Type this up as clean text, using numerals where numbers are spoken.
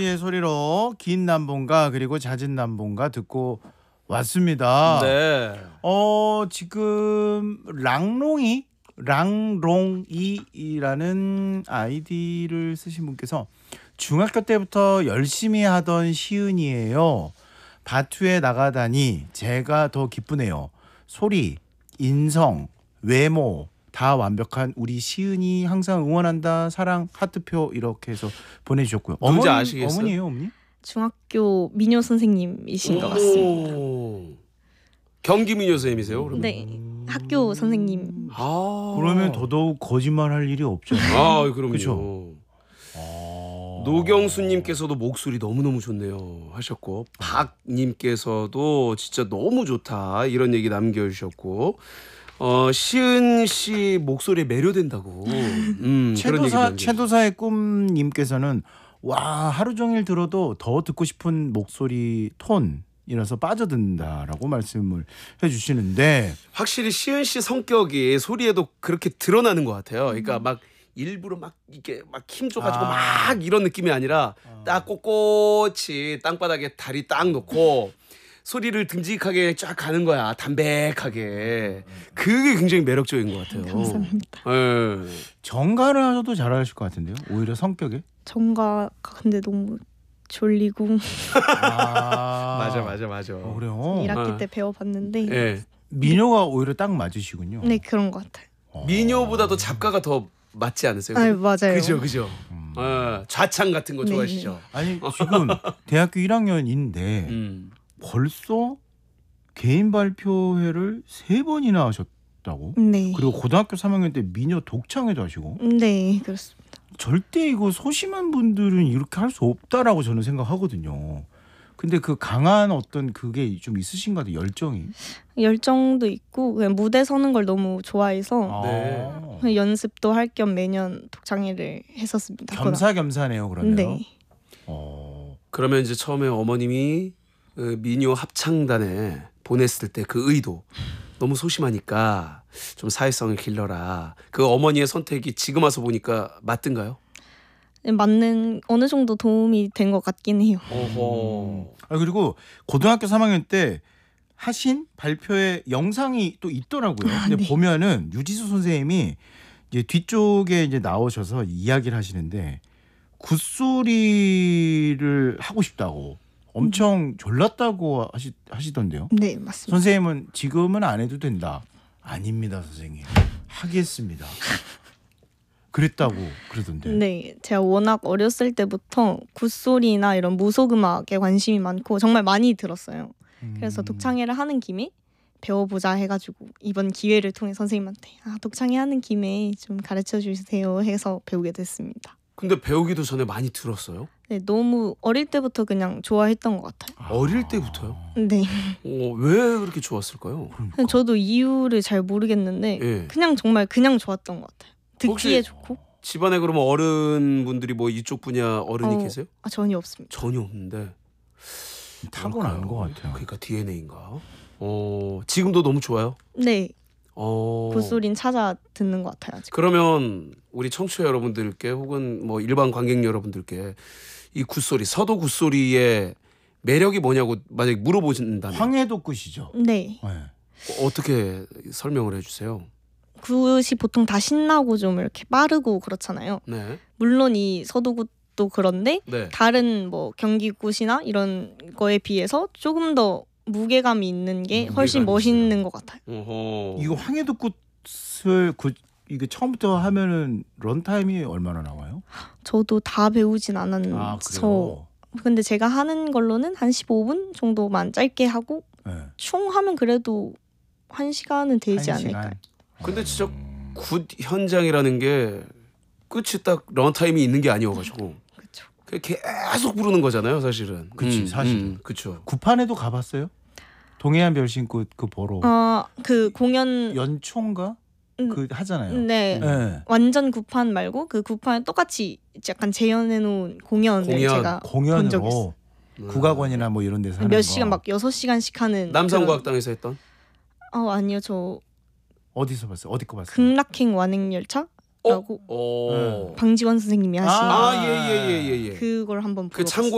씨의 소리로 긴 남봉가 그리고 잦은 남봉가 듣고 왔습니다. 네. 지금 랑롱이라는 아이디를 쓰신 분께서 중학교 때부터 열심히 하던 시은이에요. 바투에 나가다니 제가 더 기쁘네요. 소리, 인성, 외모 다 완벽한 우리 시은이 항상 응원한다. 사랑 하트표 이렇게 해서 보내주셨고요. 누군지 아시겠어요? 어머니예요, 어머니? 중학교 미녀 선생님이신 것 같습니다. 경기 미녀 선생님이세요? 그러면? 네, 학교 선생님. 그러면 더더욱 거짓말할 일이 없잖아요. 그럼요. 그쵸? 노경수님께서도 목소리 너무너무 좋네요 하셨고, 박님께서도 진짜 너무 좋다 이런 얘기 남겨주셨고, 시은 씨 목소리에 매료된다고. 그런 얘기 최도사의 꿈님께서는 와 하루 종일 들어도 더 듣고 싶은 목소리 톤이라서 빠져든다라고 말씀을 해주시는데, 확실히 시은 씨 성격이 소리에도 그렇게 드러나는 것 같아요. 그러니까 막 일부러 막 이게 막 힘줘가지고 막 이런 느낌이 아니라 딱 꼿꼿이 땅바닥에 다리 딱 놓고 소리를 듬직하게 쫙 가는 거야. 담백하게. 그게 굉장히 매력적인 것 같아요. 감사합니다. 네. 정가를 하셔도 잘하실 것 같은데요. 오히려 성격에. 정가 근데 너무 졸리고 맞아. 그래요. 1학기 때 배워봤는데 네. 미녀가 오히려 딱 맞으시군요. 네 그런 것 같아요. 미녀보다도 잡가가 더 맞지 않으세요? 맞아요. 그죠. 좌창 같은 거 네. 좋아하시죠? 아니 지금 대학교 1학년인데 벌써 개인 발표회를 3번이나 하셨다고? 네. 그리고 고등학교 3학년 때 미녀 독창회도 하시고. 네 그렇습니다. 절대 이거 소심한 분들은 이렇게 할 수 없다라고 저는 생각하거든요. 근데 그 강한 어떤 그게 좀 있으신가 봐요. 열정도 있고 그냥 무대 서는 걸 너무 좋아해서 네. 그냥 연습도 할 겸 매년 독창회를 했었습니다. 겸사겸사네요. 그러면. 네. 그러면 이제 처음에 어머님이 그 미녀 합창단에 보냈을 때 그 의도, 너무 소심하니까 좀 사회성을 길러라, 그 어머니의 선택이 지금 와서 보니까 맞든가요? 맞는 어느 정도 도움이 된 것 같긴 해요. 그리고 고등학교 3학년 때 하신 발표의 영상이 또 있더라고요. 근데 네. 보면은 유지수 선생님이 이제 뒤쪽에 이제 나오셔서 이야기를 하시는데 굿소리를 하고 싶다고 엄청 졸랐다고 하시던데요. 네 맞습니다. 선생님은 지금은 안 해도 된다. 아닙니다, 선생님. 하겠습니다. 그랬다고 그러던데. 네, 제가 워낙 어렸을 때부터 굿소리나 이런 무속 음악에 관심이 많고 정말 많이 들었어요. 그래서 독창회를 하는 김에 배워보자 해가지고 이번 기회를 통해 선생님한테 독창회 하는 김에 좀 가르쳐 주세요 해서 배우게 됐습니다. 근데 배우기도 전에 많이 들었어요? 네, 너무 어릴 때부터 그냥 좋아했던 것 같아요. 어릴 때부터요? 네, 왜 그렇게 좋았을까요? 저도 이유를 잘 모르겠는데 예. 그냥 정말 그냥 좋았던 것 같아요. 듣기에 혹시 좋고. 집안에 그러면 어른분들이 뭐 이쪽 분야 어른이 계세요? 전혀 없습니다. 전혀 없는데 타고난 것 같아요. 그러니까 DNA인가? 지금도 너무 좋아요? 네, 어. 굿소리는 찾아 듣는 것 같아요. 아직. 그러면 우리 청취자 여러분들께 혹은 뭐 일반 관객 여러분들께 이 굿소리, 서도 굿소리의 매력이 뭐냐고 만약에 물어보신다면 황해도 끝이죠. 네, 어떻게 설명을 해주세요? 굿이 보통 다 신나고 좀 이렇게 빠르고 그렇잖아요. 네. 물론 이 서도굿도 그런데 네. 다른 뭐 경기굿이나 이런 거에 비해서 조금 더 무게감이 있는 게 훨씬 무게감이 멋있는 것 같아요. 이거 황해도 끝을 이게 처음부터 하면은 런타임이 얼마나 나와요? 저도 다 배우진 않아서 그래요? 근데 제가 하는 걸로는 한 15분 정도만 짧게 하고 네. 총 하면 그래도 1시간은 되지 1시간? 않을까요? 근데 진짜 굿 현장이라는 게 끝이 딱 런타임이 있는 게 아니어가지고 그렇죠. 계속 부르는 거잖아요, 사실은. 그치, 사실은. 그렇죠. 구판에도 가봤어요? 동해안 별신꽃 그 보러 그 공연 연초인가 그 하잖아요. 네. 네. 완전 구판 말고 그 구판에 똑같이 약간 재현해 놓은 공연을 제가 본 적이 있어요. 공연으로 국악원이나 뭐 이런 데서 하는 몇 거. 시간 막 6시간씩 하는 남산과학당에서 했던? 아니요. 저 어디서 봤어요? 어디 거 봤어요? 극락행 완행열차라고 네. 방지원 선생님이 하신 예예예예. 그걸 한번 그 보러 참고